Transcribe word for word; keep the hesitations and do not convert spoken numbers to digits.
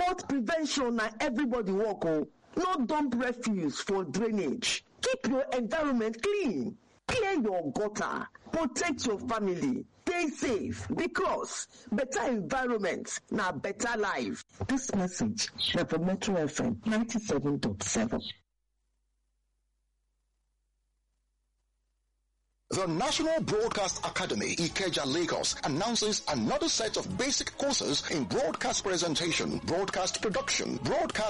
But prevention na everybody work o. No dump refuse for drainage. Keep your environment clean. Clear your gutter. Protect your family. Stay safe because better environment na better life. This message na from Metro F M ninety-seven point seven. The National Broadcast Academy, Ikeja, Lagos, announces another set of basic courses in broadcast presentation, broadcast production, broadcast